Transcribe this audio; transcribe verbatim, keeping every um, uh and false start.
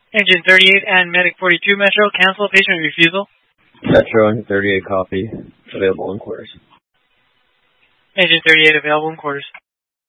Engine thirty-eight and Medic forty-two Metro, cancel patient refusal. Metro, Engine thirty-eight, copy. Available in quarters. Engine thirty-eight, available in quarters.